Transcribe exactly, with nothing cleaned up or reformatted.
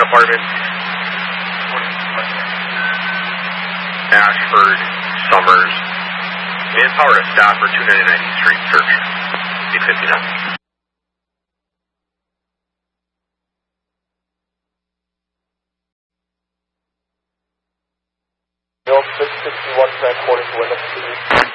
Department. Ashford, Summers. Manpower to stop for two ninety-nine East Street, search. eight fifty-nine. six sixty-one, transporting to window.